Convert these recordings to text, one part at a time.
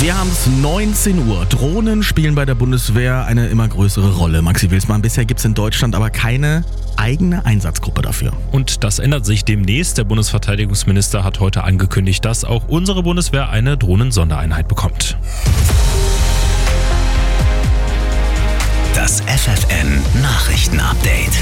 Wir haben es 19 Uhr. Drohnen spielen bei der Bundeswehr eine immer größere Rolle. Maxi Wilsmann, bisher gibt es in Deutschland aber keine eigene Einsatzgruppe dafür. Und das ändert sich demnächst. Der Bundesverteidigungsminister hat heute angekündigt, dass auch unsere Bundeswehr eine Drohnen-Sondereinheit bekommt. Das FFN-Nachrichten-Update.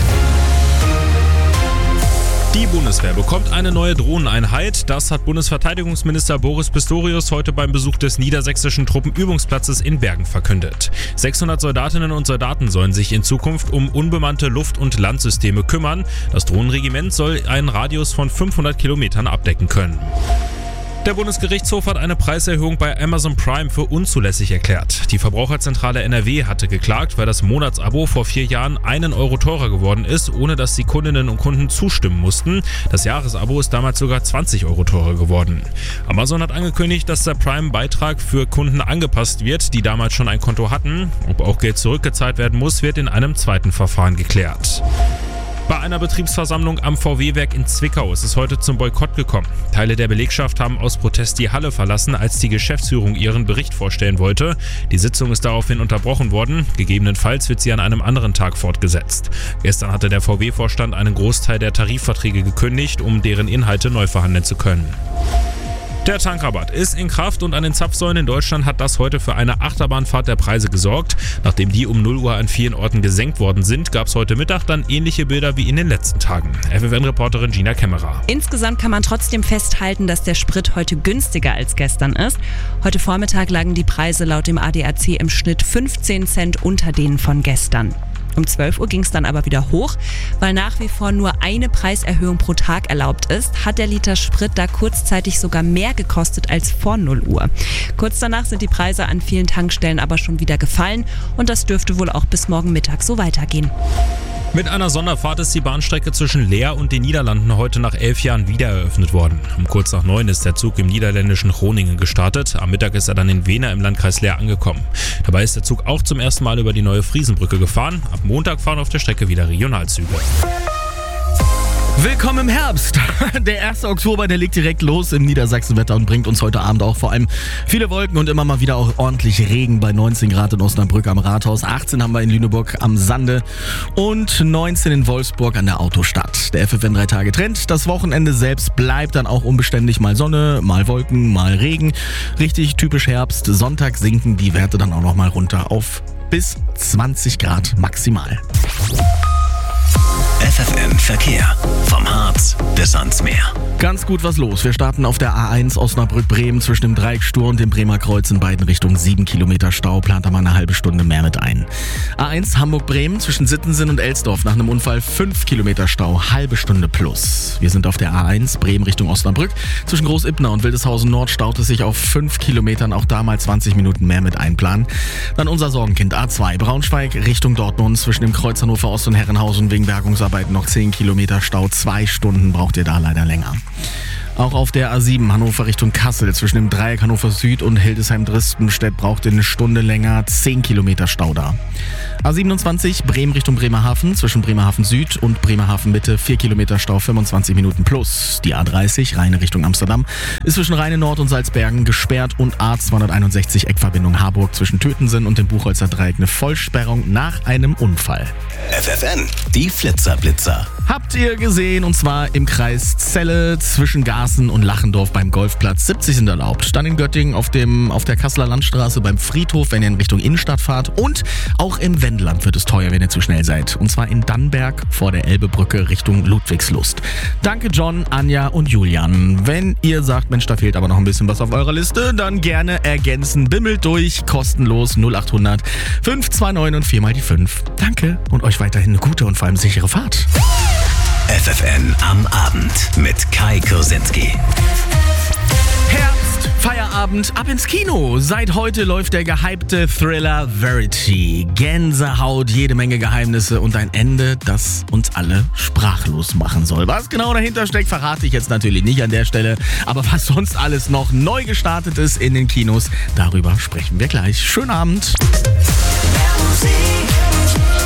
Die Bundeswehr bekommt eine neue Drohneneinheit. Das hat Bundesverteidigungsminister Boris Pistorius heute beim Besuch des niedersächsischen Truppenübungsplatzes in Bergen verkündet. 600 Soldatinnen und Soldaten sollen sich in Zukunft um unbemannte Luft- und Landsysteme kümmern. Das Drohnenregiment soll einen Radius von 500 Kilometern abdecken können. Der Bundesgerichtshof hat eine Preiserhöhung bei Amazon Prime für unzulässig erklärt. Die Verbraucherzentrale NRW hatte geklagt, weil das Monatsabo vor 4 Jahren 1 Euro teurer geworden ist, ohne dass die Kundinnen und Kunden zustimmen mussten. Das Jahresabo ist damals sogar 20 Euro teurer geworden. Amazon hat angekündigt, dass der Prime-Beitrag für Kunden angepasst wird, die damals schon ein Konto hatten. Ob auch Geld zurückgezahlt werden muss, wird in einem zweiten Verfahren geklärt. Bei einer Betriebsversammlung am VW-Werk in Zwickau ist es heute zum Boykott gekommen. Teile der Belegschaft haben aus Protest die Halle verlassen, als die Geschäftsführung ihren Bericht vorstellen wollte. Die Sitzung ist daraufhin unterbrochen worden. Gegebenenfalls wird sie an einem anderen Tag fortgesetzt. Gestern hatte der VW-Vorstand einen Großteil der Tarifverträge gekündigt, um deren Inhalte neu verhandeln zu können. Der Tankrabatt ist in Kraft und an den Zapfsäulen in Deutschland hat das heute für eine Achterbahnfahrt der Preise gesorgt. Nachdem die um 0 Uhr an vielen Orten gesenkt worden sind, gab es heute Mittag dann ähnliche Bilder wie in den letzten Tagen. FFN-Reporterin Gina Kämmerer. Insgesamt kann man trotzdem festhalten, dass der Sprit heute günstiger als gestern ist. Heute Vormittag lagen die Preise laut dem ADAC im Schnitt 15 Cent unter denen von gestern. Um 12 Uhr ging es dann aber wieder hoch. Weil nach wie vor nur eine Preiserhöhung pro Tag erlaubt ist, hat der Liter Sprit da kurzzeitig sogar mehr gekostet als vor 0 Uhr. Kurz danach sind die Preise an vielen Tankstellen aber schon wieder gefallen und das dürfte wohl auch bis morgen Mittag so weitergehen. Mit einer Sonderfahrt ist die Bahnstrecke zwischen Leer und den Niederlanden heute nach 11 Jahren wieder eröffnet worden. Um kurz nach 9 ist der Zug im niederländischen Groningen gestartet. Am Mittag ist er dann in Wena im Landkreis Leer angekommen. Dabei ist der Zug auch zum ersten Mal über die neue Friesenbrücke gefahren. Ab Montag fahren auf der Strecke wieder Regionalzüge. Willkommen im Herbst. Der 1. Oktober, der legt direkt los im Niedersachsenwetter und bringt uns heute Abend auch vor allem viele Wolken und immer mal wieder auch ordentlich Regen bei 19 Grad in Osnabrück am Rathaus, 18 haben wir in Lüneburg am Sande und 19 in Wolfsburg an der Autostadt. Der FFN 3-Tage-Trend. Das Wochenende selbst bleibt dann auch unbeständig, mal Sonne, mal Wolken, mal Regen. Richtig typisch Herbst. Sonntag sinken die Werte dann auch nochmal runter auf bis 20 Grad maximal. FFN Verkehr. Vom Harz bis ans Meer. Ganz gut was los. Wir starten auf der A1 Osnabrück-Bremen zwischen dem Dreieckstur und dem Bremer Kreuz in beiden Richtungen 7 Kilometer Stau. Plant da mal eine halbe Stunde mehr mit ein. A1 Hamburg-Bremen zwischen Sittensen und Elsdorf nach einem Unfall 5 Kilometer Stau, halbe Stunde plus. Wir sind auf der A1 Bremen Richtung Osnabrück. Zwischen Groß-Ipna und Wildeshausen Nord staut es sich auf 5 Kilometern, auch da mal 20 Minuten mehr mit einplanen. Dann unser Sorgenkind A2 Braunschweig Richtung Dortmund zwischen dem Kreuz Hannover Ost und Herrenhausen wegen Bergungsarbeiten noch 10 Kilometer Stau. 2 Stunden braucht ihr da leider länger. Auch auf der A7 Hannover Richtung Kassel zwischen dem Dreieck Hannover Süd und Hildesheim-Dristenstedt braucht ihr eine Stunde länger, 10 Kilometer Stau da. A27 Bremen Richtung Bremerhaven zwischen Bremerhaven Süd und Bremerhaven Mitte 4 Kilometer Stau, 25 Minuten plus. Die A30 Rheine Richtung Amsterdam ist zwischen Rheine Nord und Salzbergen gesperrt und A261 Eckverbindung Harburg zwischen Tötensen und dem Buchholzer Dreieck eine Vollsperrung nach einem Unfall. FFN, die Flitzer-Blitzer. Habt ihr gesehen, und zwar im Kreis Celle zwischen Garßen und Lachendorf beim Golfplatz. 70 sind erlaubt. Dann in Göttingen auf der Kasseler Landstraße beim Friedhof, wenn ihr in Richtung Innenstadt fahrt. Und auch im Wendland wird es teuer, wenn ihr zu schnell seid. Und zwar in Dannenberg vor der Elbebrücke Richtung Ludwigslust. Danke John, Anja und Julian. Wenn ihr sagt, Mensch, da fehlt aber noch ein bisschen was auf eurer Liste, dann gerne ergänzen. Bimmelt durch, kostenlos 0800 529 und 4 mal die 5. Danke und euch weiterhin eine gute und vor allem sichere Fahrt. FFN am Abend mit Kai Kursinski. Herbst, Feierabend, ab ins Kino. Seit heute läuft der gehypte Thriller Verity. Gänsehaut, jede Menge Geheimnisse und ein Ende, das uns alle sprachlos machen soll. Was genau dahinter steckt, verrate ich jetzt natürlich nicht an der Stelle. Aber was sonst alles noch neu gestartet ist in den Kinos, darüber sprechen wir gleich. Schönen Abend. Musik